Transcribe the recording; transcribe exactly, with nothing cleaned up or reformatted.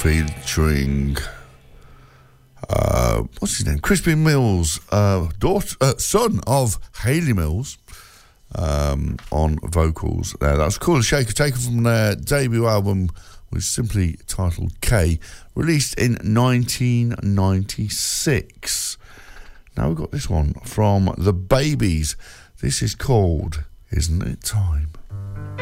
featuring uh, what's his name? Crispin Mills, uh, daughter, uh, son of Hayley Mills, um, on vocals. Uh, that was Call and Shaker, taken from their debut album, which is simply titled K, released in nineteen ninety-six. Now we've got this one from The Babies. This is called Isn't It Time?